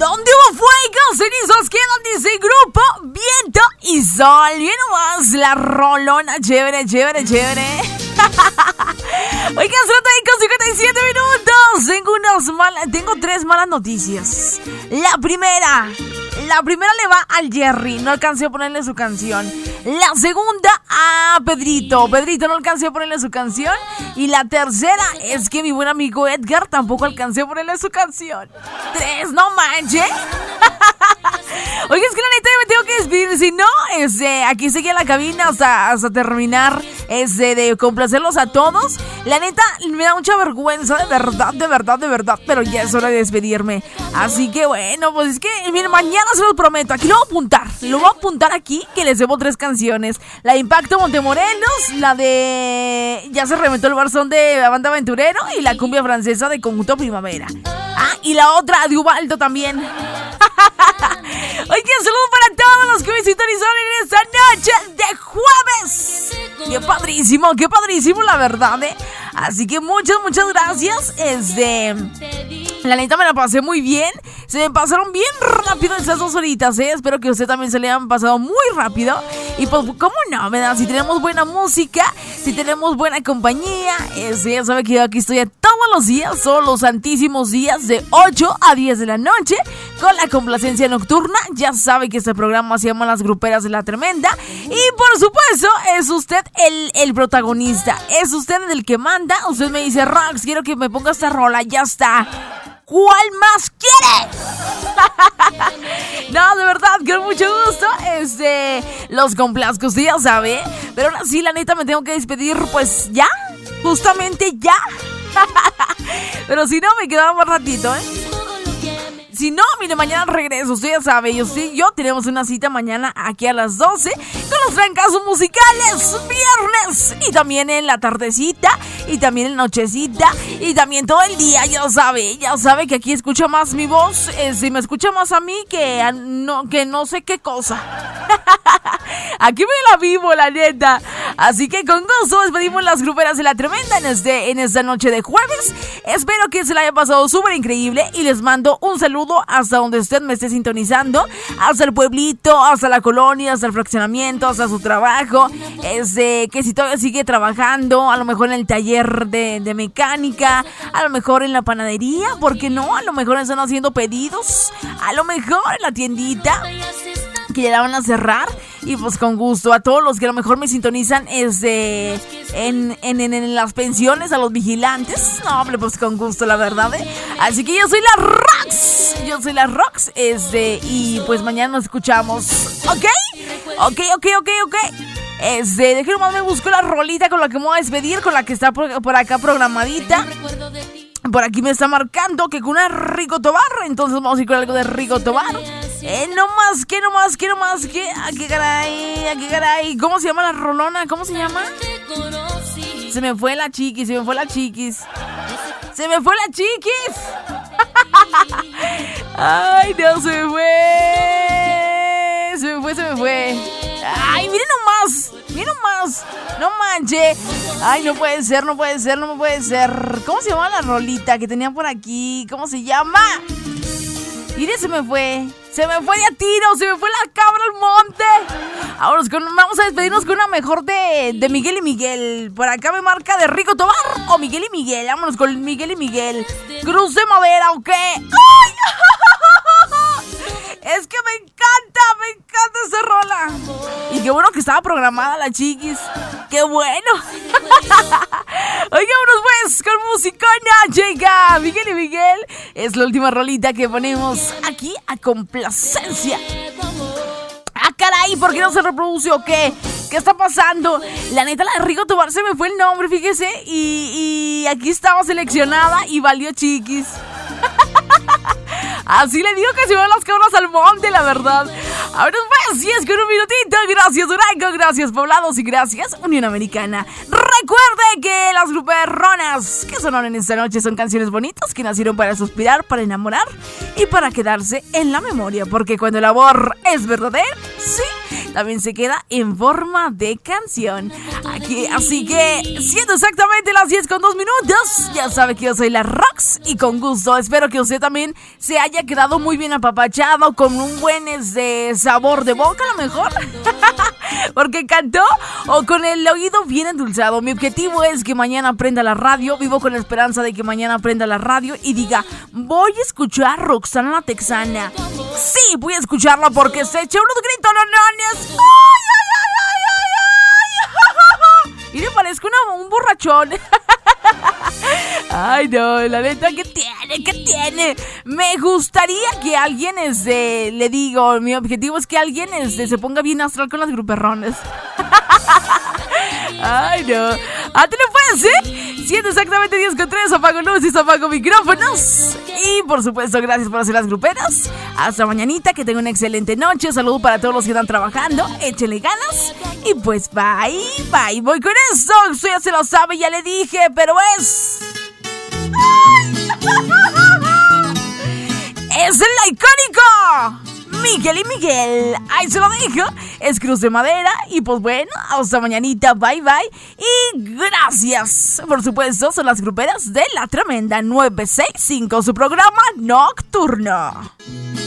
Donde hubo fuego, cenizas quedan, dice grupo, viento y sol. Y nomás la rolona, chévere. Oigan, son 57 minutos. Tengo 3 malas noticias. La primera le va al Jerry, no alcancé a ponerle su canción. La segunda a Pedrito, no alcancé a ponerle su canción. Y la tercera es que mi buen amigo Edgar tampoco alcancé a ponerle su canción. 3, no manches. Oye, es que la neta yo me tengo que despedir. Si no, aquí seguí en la cabina hasta terminar de complacerlos a todos. La neta me da mucha vergüenza, de verdad. Pero ya es hora de despedirme. Así que bueno, pues es que miren, mañana se los prometo. Aquí lo voy a apuntar aquí, que les debo 3 canciones. La de Impacto Montemorelos, la de Ya se reventó el barzón de la Banda Aventurero y la cumbia francesa de Conjunto Primavera. Y la otra de Ubaldo también. Oye, saludos para todos los que me sintonizaron en esta noche de jueves. Qué padrísimo, la verdad, Así que muchas gracias. La neta me la pasé muy bien. Se me pasaron bien rápido esas 2 horitas, Espero que a usted también se le hayan pasado muy rápido. Y pues, ¿cómo no, verdad? Si tenemos buena música, si tenemos buena compañía, ya sabe que yo aquí estoy todos los días, son los santísimos días de 8 a 10 de la noche, con la complacencia nocturna. Ya sabe que este programa se llama Las Gruperas de la Tremenda. Y por supuesto, es usted el protagonista, es usted el que manda. Usted me dice, Rox, quiero que me ponga esta rola, ya está. ¿Cuál más quiere? No, de verdad, con mucho gusto. Los complazco, usted ya sabe. Pero ahora sí, la neta, me tengo que despedir, pues ya. Justamente ya. Pero si no, me quedaba más ratito, Si no, mire, mañana regreso, usted ya sabe. Yo tenemos una cita mañana aquí a las 12 con los trancazos musicales viernes. Y también en la tardecita, y también en la nochecita, y también todo el día, ya sabe que aquí escucha más mi voz. Si me escucha más a mí que no sé qué cosa. Aquí me la vivo, la neta. Así que con gusto despedimos Las Gruperas de la Tremenda en esta noche de jueves. Espero que se la haya pasado súper increíble y les mando un saludo hasta donde usted me esté sintonizando, hasta el pueblito, hasta la colonia, hasta el fraccionamiento, hasta su trabajo. Que si todavía sigue trabajando, a lo mejor en el taller de mecánica, a lo mejor en la panadería, ¿por qué no? A lo mejor están haciendo pedidos, a lo mejor en la tiendita que ya la van a cerrar. Y pues con gusto a todos los que a lo mejor me sintonizan en las pensiones, a los vigilantes. No, hombre, pues con gusto, la verdad, Así que yo soy la Rox. Y pues mañana nos escuchamos. ¿Ok? Déjenme más, me busco la rolita con la que me voy a despedir, con la que está por acá programadita. Por aquí me está marcando que con una Rico Tobar. Entonces vamos a ir con algo de Rico Tobar. No más, qué caray. ¿Cómo se llama la rolona? ¿Cómo se llama? Se me fue la chiquis. Ay, no, se me fue. Ay, miren nomás. No manche. Ay, no puede ser. ¿Cómo se llama la rolita que tenía por aquí? ¿Cómo se llama? Mire, se me fue de a tiro, se me fue la cabra al monte. Ahora vamos a despedirnos con una mejor de Miguel y Miguel. Por acá me marca de Rico Tobar o Miguel y Miguel. Vámonos con Miguel y Miguel. Cruz de madera, ¿ok? ¡Ay! Es que me encanta esa rola. Y qué bueno que estaba programada la chiquis. ¡Qué bueno! Oigámonos pues con musicona. Llega Miguel y Miguel. Es la última rolita que ponemos aquí a complacencia. Caray, ¿por qué no se reproduce o qué? ¿Qué está pasando? La neta, la de Rico Tobar se me fue el nombre, fíjese. Y aquí estaba seleccionada y valió chiquis. Así le digo que se van las cabras al monte, la verdad. Ahora pues, si es con un minutito. Gracias Durango, gracias Poblados y gracias Unión Americana. Recuerde que las gruperronas que sonaron en esta noche son canciones bonitas que nacieron para suspirar, para enamorar y para quedarse en la memoria. Porque cuando el amor es verdadero, Sí, también se queda en forma de canción. Así que, siendo exactamente las 10:02, ya sabe que yo soy la Rox y con gusto espero que usted también se haya quedado muy bien apapachado, con un buen sabor de boca a lo mejor, porque cantó, o con el oído bien endulzado. Mi objetivo es que mañana prenda la radio, vivo con la esperanza de que mañana prenda la radio y diga, voy a escuchar Roxana la Texana. Sí, voy a escucharla porque se echa unos gritos, nonones. ¡Ay, ay, ay, ay, ay, ay! Y me parezco un borrachón. Ay, no, la neta, ¿qué tiene? ¿Qué tiene? Me gustaría que alguien le digo, mi objetivo es que alguien se ponga bien astral con las gruperrones. Ay, no. ¿Te lo puedes, Siendo exactamente 10:03, apago luces, apago micrófonos. Y por supuesto, gracias por hacer las gruperas. Hasta mañanita, que tengan una excelente noche. Saludos para todos los que están trabajando. Échenle ganas. Y pues bye, bye. Voy con eso. Usted ya se lo sabe, ya le dije, pero es... ¡Es el icónico! Miguel y Miguel, ahí se lo dejo. Es Cruz de Madera. Y pues bueno, hasta mañanita, bye bye. Y gracias. Por supuesto, son las gruperas de La Tremenda 965, su programa nocturno.